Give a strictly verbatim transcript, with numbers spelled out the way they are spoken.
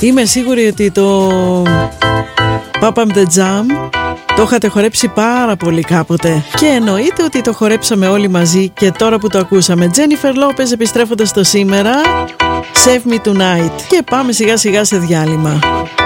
Είμαι σίγουρη ότι το Pop Up The Jam το είχατε χορέψει πάρα πολύ κάποτε. Και εννοείται ότι το χορέψαμε όλοι μαζί και τώρα που το ακούσαμε. Jennifer Lopez επιστρέφοντας στο σήμερα, Save Me Tonight. Και πάμε σιγά σιγά σε διάλειμμα.